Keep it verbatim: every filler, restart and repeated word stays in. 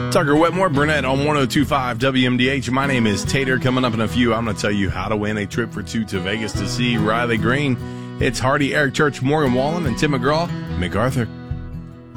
Tucker Wetmore, Burnett on one oh two point five W M D H. My name is Tater. Coming up in a few, I'm going to tell you how to win a trip for two to Vegas to see Riley Green. It's Hardy, Eric Church, Morgan Wallen, and Tim McGraw. MacArthur.